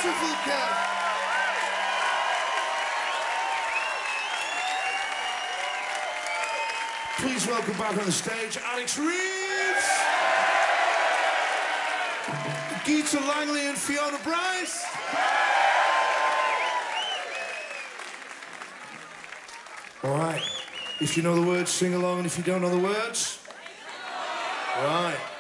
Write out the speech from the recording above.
beautiful cat. Please welcome back on the stage, Alex Reeves, Geeta Langley and Fiona Bryce. All right, if you know the words, sing along, and if you don't know the words, all right.